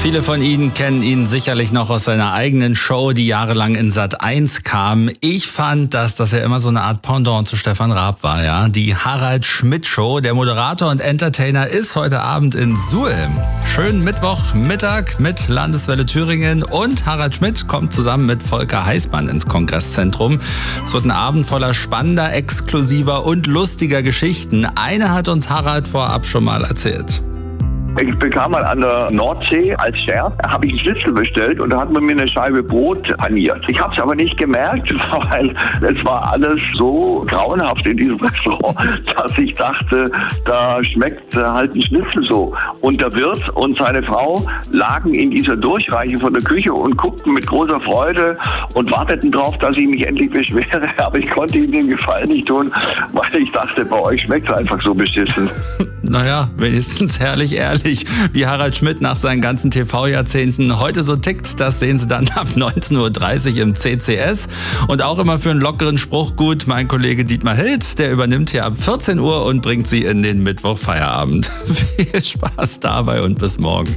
Viele von Ihnen kennen ihn sicherlich noch aus seiner eigenen Show, die jahrelang in Sat.1 kam. Ich fand, dass das ja immer so eine Art Pendant zu Stefan Raab war, ja. Die Harald Schmidt Show. Der Moderator und Entertainer ist heute Abend in Suhl. Schönen Mittwochmittag mit Landeswelle Thüringen und Harald Schmidt kommt zusammen mit Volker Heißmann ins Kongresszentrum. Es wird ein Abend voller spannender, exklusiver und lustiger Geschichten. Eine hat uns Harald vorab schon mal erzählt. Ich bekam mal an der Nordsee als Scherz, habe ich einen Schnitzel bestellt und da hat man mir eine Scheibe Brot paniert. Ich habe es aber nicht gemerkt, weil es war alles so grauenhaft in diesem Restaurant, dass ich dachte, da schmeckt halt ein Schnitzel so. Und der Wirt und seine Frau lagen in dieser Durchreiche von der Küche und guckten mit großer Freude und warteten darauf, dass ich mich endlich beschwere. Aber ich konnte ihnen den Gefallen nicht tun, weil ich dachte, bei euch schmeckt es einfach so beschissen. Naja, wenigstens herrlich ehrlich, wie Harald Schmidt nach seinen ganzen TV-Jahrzehnten heute so tickt. Das sehen Sie dann ab 19.30 Uhr im CCS. Und auch immer für einen lockeren Spruch gut, mein Kollege Dietmar Hild, der übernimmt hier ab 14 Uhr und bringt Sie in den Mittwoch-Feierabend. Viel Spaß dabei und bis morgen.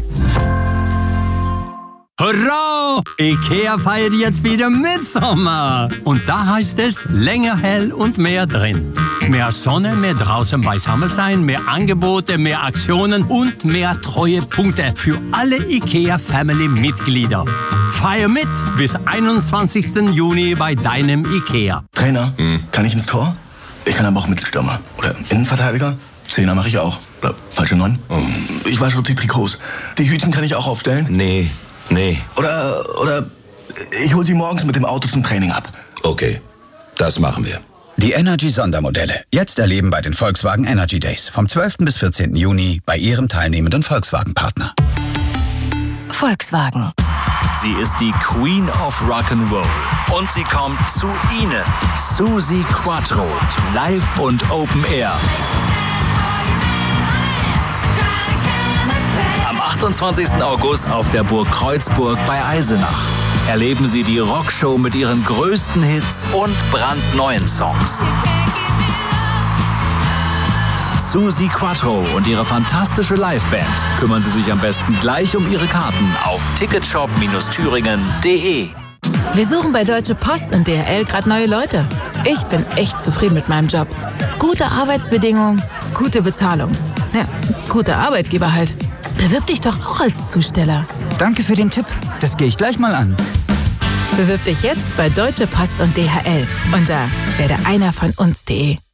Hurra! IKEA feiert jetzt wieder Mitsommer. Und da heißt es länger hell und mehr drin. Mehr Sonne, mehr draußen beisammen sein, mehr Angebote, mehr Aktionen und mehr Treuepunkte für alle IKEA-Family-Mitglieder. Feier mit bis 21. Juni bei deinem IKEA. Trainer, kann ich ins Tor? Ich kann aber auch Mittelstürmer. Oder Innenverteidiger? Zehner mache ich auch. Oder falsche 9? Ich wasche die Trikots. Die Hütchen kann ich auch aufstellen? Nee. Oder ich hol sie morgens mit dem Auto zum Training ab. Okay, das machen wir. Die Energy-Sondermodelle. Jetzt erleben bei den Volkswagen Energy Days. Vom 12. bis 14. Juni bei Ihrem teilnehmenden Volkswagen-Partner. Volkswagen. Sie ist die Queen of Rock'n'Roll. Und sie kommt zu Ihnen. Suzi Quatro. Live und Open Air. Am 28. August auf der Burg Kreuzburg bei Eisenach. Erleben Sie die Rockshow mit ihren größten Hits und brandneuen Songs. Suzi Quatro und ihre fantastische Liveband. Kümmern Sie sich am besten gleich um Ihre Karten auf ticketshop-thüringen.de. Wir suchen bei Deutsche Post und DHL gerade neue Leute. Ich bin echt zufrieden mit meinem Job. Gute Arbeitsbedingungen, gute Bezahlung. Ja, guter Arbeitgeber halt. Bewirb dich doch auch als Zusteller. Danke für den Tipp. Das gehe ich gleich mal an. Bewirb dich jetzt bei Deutsche Post und DHL unter werdeeinervonUns.de.